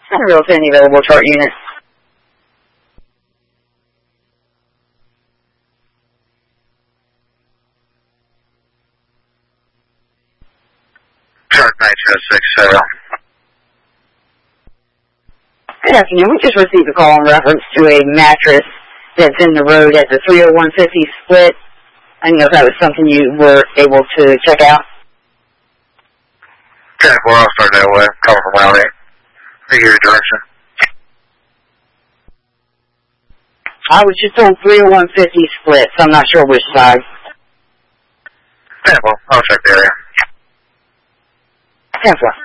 Real to any available chart unit. Chart 9067. Good afternoon. We just received a call in reference to a mattress that's in the road at the 30150 split. I didn't know if that was something you were able to check out. Okay, well, I'll start that way. Coming from Route 8. I hear your direction. I was just told 30150 split, so I'm not sure which side. Okay, well, I'll check the area. 10-4.